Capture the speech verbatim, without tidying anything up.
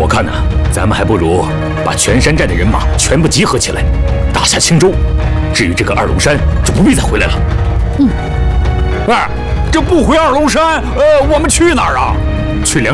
我看呢、啊，咱们还不如把全山寨的人马全部集合起来，打下青州。至于这个二龙山，就不必再回来了。 嗯。哎，这不回二龙山，呃，我们去哪儿啊？ 去梁。